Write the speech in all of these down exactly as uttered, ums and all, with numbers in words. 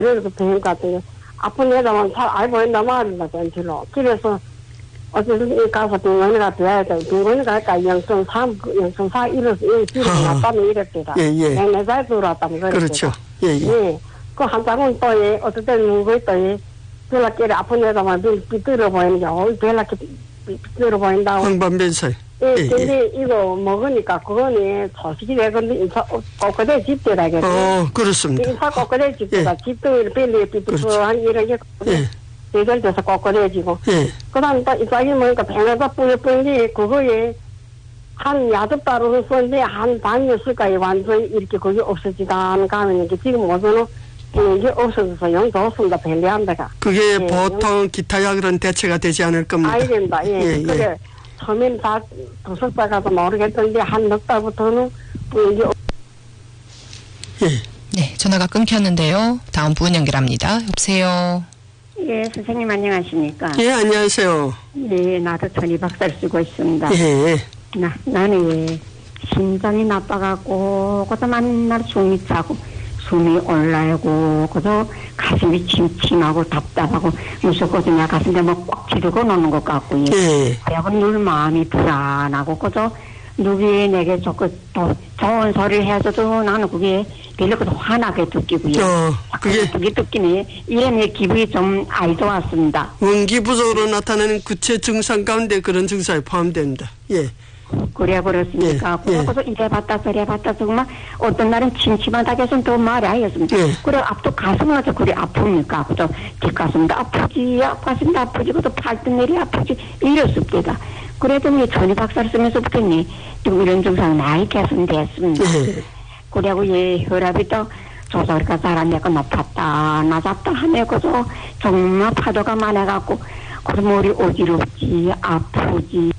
그래서 병원 갔더니 아픈 애들만 잘 알고 있나 말이다 전치로. 그래서 어쨌든 가서 병원에 돼야 돼. 병원에 갈까 영성 삼 영성 사 이래서 일주일에 났다면 이랬대다. 예예. 내내 잘 들어왔다면 그랬대. 그렇죠. 예예. 예. 그 한 장은 또 예. 어쨌든 누구 있더니 별나게 아픈 애들만 삐뚤어 보이는 게 별나게 삐뚤어 보인다고. 황반변살. 예, 근데 이거 먹으니까 그거는 소식이 되건데 인사 꼬꼬대 집대라겠죠. 어, 그렇습니다. 인사 꼬꼬대 집대다. 집도 빌리 삐뚤한 이렇게 대결돼서 꼬꼬대지고. 예. 그다음 또 이쪽에 보니까 배너가 뿌옇뿌옇이 그거에 한 야듭 따로는 썼는데 한 반이었을까요? 완전히 이렇게 그게 없어지다 하는 가면 이게 지금 오서는 이게 없어져서 영 좋습니다. 벨리한다가. 그게 예, 보통 기타 약으로는 대체가 되지 않을 겁니다. 알겠다. 예. 예, 예. 그래. 처음엔 다 도석사 가서 모르겠던데 한 넉 달부터는 이게 예. 네, 전화가 끊겼는데요. 다음 부분 연결합니다. 여보세요. 예, 선생님 안녕하십니까? 예, 안녕하세요. 예, 나도 천이 박사를 쓰고 있습니다. 예. 나, 나는 예, 심장이 나빠갖고, 그래서 맨날 숨이 차고, 숨이 올라오고, 그래서 가슴이 침침하고 답답하고, 무섭거든요. 가슴에 뭐 꽉 지르고 노는 것 같고요. 예. 그리고 늘 마음이 불안하고, 그래서 누구에 내게 좋고, 또 좋은 소리를 해서도 나는 그게 별로 그도 화나게 느끼고요. 어, 그게 그게 느끼니, 이런 내 기분이 좀 안 좋았습니다. 원기부족으로 나타나는 구체 증상 가운데 그런 증상이 포함됩니다. 예. 그래 그렇습니까? 예, 예. 그래서 이래 봤다 저래 봤다 정말 어떤 날은 침침하다 해서는 또 말이 아니었습니다. 예. 그래 앞도 가슴은 어째 그래 아픕니까? 그죠? 뒷가슴도 아프지, 앞가슴도 아프지, 그도 팔뚝내리 아프지 이랬습니다. 그래도 이 전이 박사를 쓰면서부터니 좀 이런 증상이 많이 개선됐습니다. 예. 그리고 예 혈압이 또 조절가 사람이 약간 높았다 낮았다 하네 그죠? 정말 파도가 많아갖고 그래서 머리 어지럽지 아프지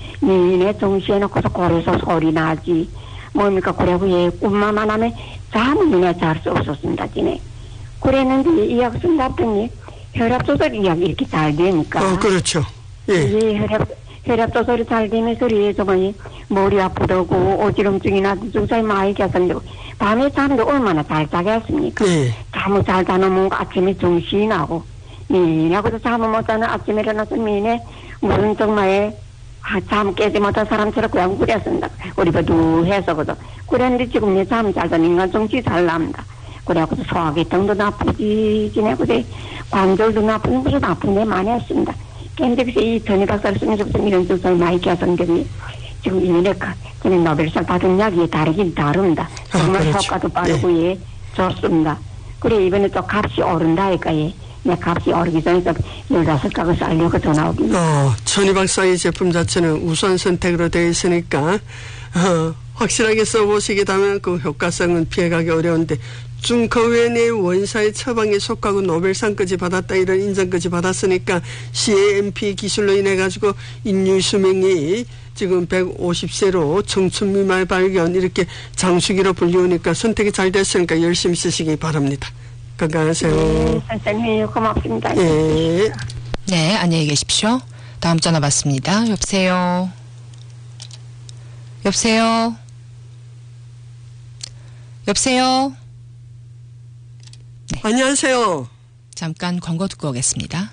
니네 정시에 놓고서 고래서 소리 나지 뭡니까 그래고 예 꿈만 하면 잠은 니네 잘 수 없었습니다 지네 그랬는데 이 약 쓴다더니 혈압 조절 이약 이렇게 잘 되니까 어, 그렇죠. 예. 예 혈압 혈압 조절이 잘 되면서 예 저번에 머리 아프다고 어지럼증이 나도 증상이 많이 개선되고 밤에 자는데 얼마나 잘 자겠습니까? 예. 잠을 잘 자놓으면 아침에 정신이 나고 미네하고도 잠을 못 자는 아침에 일어나서 미네 무슨 정말 아, 잠 깨지 못한 사람처럼 그냥 그랬습니다. 우리 봐도 해서 그죠. 그랬는데 지금 내 잠 잘 자는 인간 정치 잘 납니다. 그래갖고 소화기통도 나쁘지 지내고도 관절도 나쁜 것도 나쁜데 많이 했습니다. 근데 이 전이 박사를 쓰면서부터 이런 증상이 많이 개선되니 지금 이번에 저는 노벨상 받은 약이 다르긴 다릅니다. 정말 아, 그렇죠. 효과도 빠르고 예. 예 좋습니다. 그래 이번에 또 값이 오른다니까 예. 내 값이 오르기 전에 열다섯 가구 살려고 전화 오긴. 어, 천이 박사의 제품 자체는 우선 선택으로 되어 있으니까 어, 확실하게 써보시기다면 그 효과성은 피해가기 어려운데 좀 그 외에 내 원사의 처방에 속하고 노벨상까지 받았다 이런 인정까지 받았으니까 씨에엠피 기술로 인해 가지고 인류 수명이 지금 백오십 세로 청춘 미말 발견 이렇게 장수기로 불리우니까 선택이 잘 됐으니까 열심히 쓰시기 바랍니다. 건강하세요. 네, 선생님 고맙습니다. 예. 네, 안녕히 계십시오. 다음 전화 받습니다. 여보세요. 여보세요. 여보세요. 네. 안녕하세요. 잠깐 광고 듣고 오겠습니다.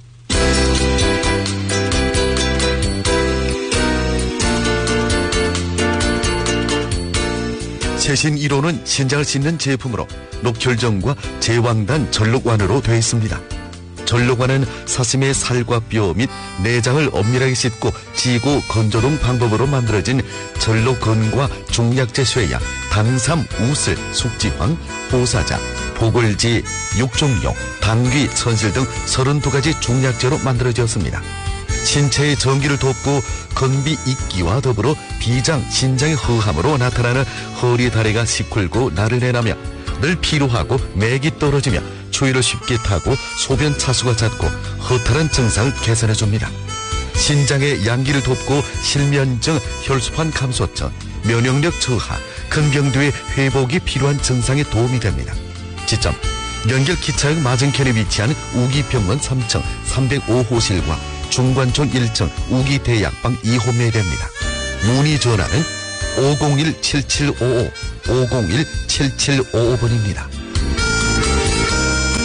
최신 일 호는 신장을 씻는 제품으로 녹혈정과 제왕단 전록완으로 되어 있습니다. 전록완은 사슴의 살과 뼈 및 내장을 엄밀하게 씻고 지고 건조동 방법으로 만들어진 전록건과 중약제 쇠약, 당삼, 우슬, 숙지황, 보사자, 보글지, 육종용, 당귀, 천실 등 서른두 가지 중약제로 만들어졌습니다. 신체의 전기를 돕고 건비 있기와 더불어 비장, 신장의 허함으로 나타나는 허리 다리가 시큰고 나를 내나며 늘 피로하고 맥이 떨어지며 추위를 쉽게 타고 소변 차수가 잦고 허탈한 증상을 개선해줍니다. 신장의 양기를 돕고 실면증, 혈소판 감소증, 면역력 저하, 큰 병두의 회복이 필요한 증상에 도움이 됩니다. 지점 연결 기차역 맞은편에 위치한 우기병원 삼 층 삼백오 호실과 중관촌 일 층 우기대약방 이 호매에 됩니다. 문의 전화는 오공일 칠칠오오 오공일 칠칠오오 번입니다.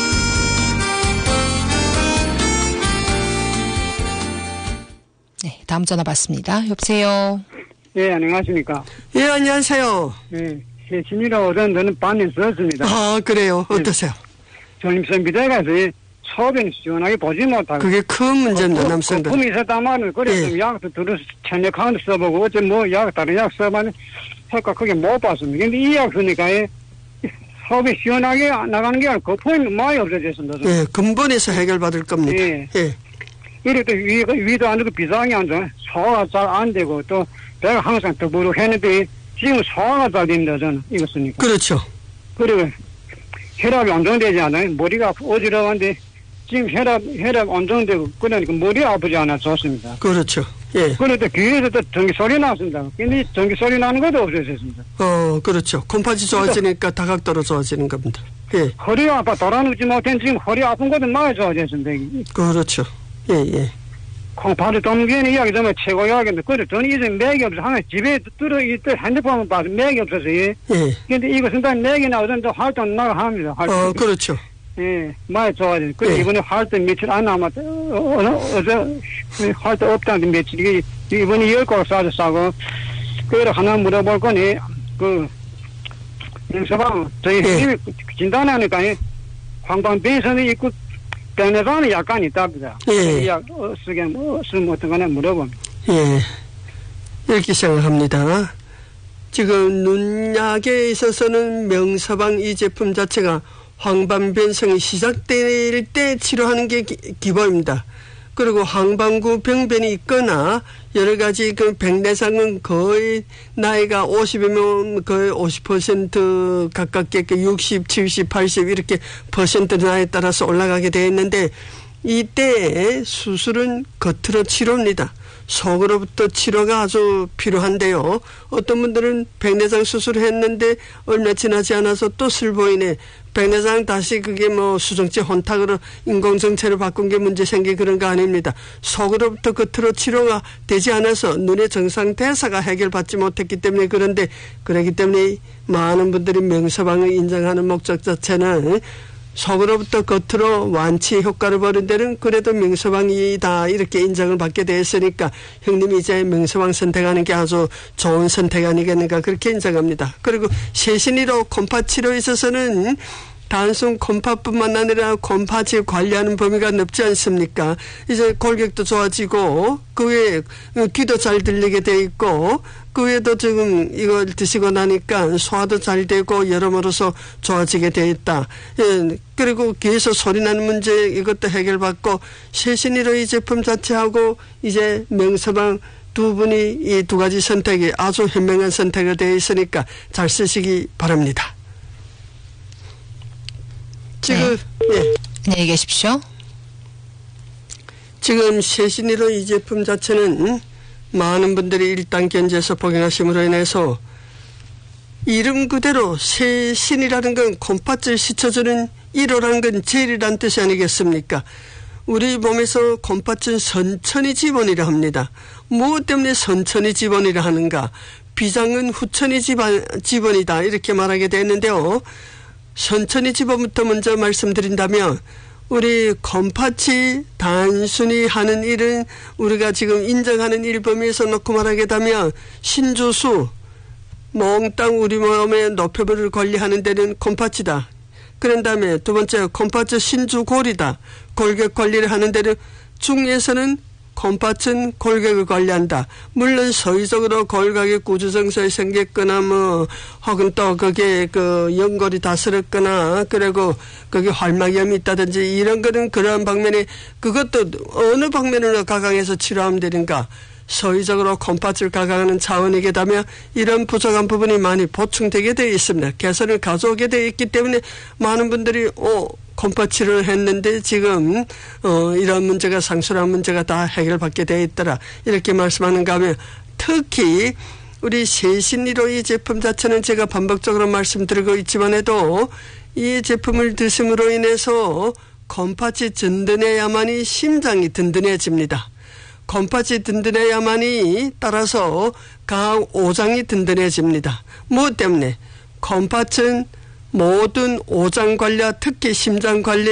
다음 전화 받습니다. 여보세요. 예, 안녕하십니까. 예, 안녕하세요. 예, 세신이라 오던 저는 반년 썼습니다. 아, 그래요. 어떠세요? 전임선 비대가서 소변 시원하게 보지 못하고. 그게 큰 문제입니다, 남성들. 거품이 있었단 말은, 그래서 예. 약도 들어서 천력한도 써보고, 어째 뭐 약, 다른 약 써봤는데, 효과 크게 못 봤습니다. 근데 이 약 쓰니까, 소변 시원하게 나가는 게 아니라 거품이 많이 없어졌습니다. 예, 근본에서 해결받을 겁니다. 예. 예. 이래도 위, 위도 안 되고 비상이 안 돼. 소화가 잘 안 되고, 또 배가 항상 더부룩 했는데, 지금 소화가 잘 됩니다, 저는. 이거 쓰니까. 그렇죠. 그리고 혈압이 안정되지 않아요. 머리가 어지러운데 지금 혈압 혈압 안정되고 그러니까 머리 아프지 않아 좋습니다. 그렇죠. 예. 그런데 귀에서 또 전기 소리 났습니다. 근데 전기 소리 나는 것도 없어졌습니다. 어, 그렇죠. 콩팥이 좋아지니까 다각도로 좋아지는 겁니다. 예. 허리 아파 돌아눕지 못한 지금 허리 아픈 것도 많이 좋아졌습니다. 그렇죠. 예, 예. 콩팥을 dom기는 이야기 정말 최고 이야기인데 그래 저는 이제 맥이 없어서 하나 집에 들어 있을 핸드폰을 봐서 맥이 없어서 예. 예. 근데 이것은 다 맥이 나오던데 활동 나가 합니다. 활동. 어, 그렇죠. 예, 많이 좋아져. 그래, 예. 이번에 활동 며칠 안 남았다. 어, 어, 어제 활동 없다는데 며칠, 이번에 열 곡 싸서 싸고, 그래, 하나 물어볼 거니, 그, 영서방, 저희 예. 힘이 진단하니까, 황방변선이 있고, 변해서는 약간 있답니다. 예. 약, 어, 쓰게, 뭐, 쓰면 어떤 거나 물어봅니다. 예. 이렇게 생각합니다. 지금 눈약에 있어서는 명서방 이 제품 자체가 황반변성이 시작될 때 치료하는 게 기, 기본입니다. 그리고 황반구 병변이 있거나 여러 가지 그 백내장은 거의 나이가 오십이면 거의 오십 퍼센트 가깝게 육십, 칠십, 팔십 이렇게 퍼센트 나이에 따라서 올라가게 되어 있는데 이때 수술은 겉으로 치료입니다. 속으로부터 치료가 아주 필요한데요. 어떤 분들은 백내장 수술을 했는데 얼마 지나지 않아서 또 슬보이네. 백내장 다시 그게 뭐 수정체 혼탁으로 인공정체로 바꾼 게 문제 생기 그런 거 아닙니다. 속으로부터 겉으로 치료가 되지 않아서 눈의 정상 대사가 해결받지 못했기 때문에 그런데 그렇기 때문에 많은 분들이 명서방을 인정하는 목적 자체는 속으로부터 겉으로 완치 효과를 보는 데는 그래도 명서방이다 이렇게 인정을 받게 되었으니까 형님이 이제 명서방 선택하는 게 아주 좋은 선택 아니겠는가 그렇게 인정합니다. 그리고 세신이로 콩팥 치료에 있어서는 단순 콩팥뿐만 아니라 콩팥을 관리하는 범위가 넓지 않습니까? 이제 골격도 좋아지고 그 외에 귀도 잘 들리게 돼 있고 그 외에도 지금 이걸 드시고 나니까 소화도 잘 되고 여러모로서 좋아지게 돼 있다. 예, 그리고 귀에서 소리 나는 문제 이것도 해결받고 세신이로 이 제품 자체하고 이제 명서방 두 분이 이 두 가지 선택이 아주 현명한 선택이 되어 있으니까 잘 쓰시기 바랍니다. 지금 네. 예. 안녕히 계십시오. 지금 세신이로 이 제품 자체는 많은 분들이 일단 견제해서 복용하심으로 인해서 이름 그대로 세신이라는 건 콩팥을 씻어주는 일호라는 건 젤이란 뜻이 아니겠습니까? 우리 몸에서 콩팥은 선천이 지번이라 합니다. 무엇 때문에 선천이 지번이라 하는가? 비장은 후천이 지번, 지번이다 이렇게 말하게 되는데요. 선천이 지번부터 먼저 말씀드린다면 우리 콩팥이 단순히 하는 일은 우리가 지금 인정하는 일 범위에서 놓고 말하게 되면 신주수, 몽땅 우리 몸의 노폐물을 관리하는 데는 콩팥이다. 그런 다음에 두 번째 콩팥의 신주골이다. 골격 관리를 하는 데는 중에서는 콩팥은 골격을 관리한다. 물론 서의적으로 골격에 구조증상이 생겼거나 뭐 혹은 또 그게 그 연골이 다스렸거나 그리고 그게 활막염이 있다든지 이런 거는 그러한 방면에 그것도 어느 방면으로 가강해서 치료하면 되는가. 서의적으로 콩팥을 가강하는 차원이게 되면 이런 부족한 부분이 많이 보충되게 되어 있습니다. 개선을 가져오게 되어 있기 때문에 많은 분들이 어 콩팥 치료를 했는데 지금 어 이런 문제가 상수란 문제가 다 해결받게 되어 있더라 이렇게 말씀하는가 하면 특히 우리 세신이로 이 제품 자체는 제가 반복적으로 말씀드리고 있지만 해도 이 제품을 드심으로 인해서 콩팥이 든든해야만이 심장이 든든해집니다. 콩팥이 든든해야만이 따라서 각 오장이 든든해집니다. 무엇 때문에? 콩팥은 모든 오장 관리와 특히 심장 관리